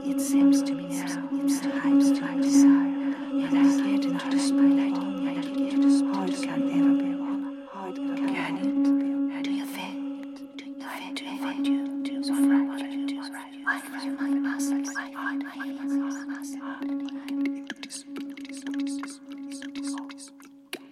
It seems to me now times to desire, and I get into the spotlight, heart can ever be wrong. Can it? Do you think? Do you want you to so fragile? My muscles.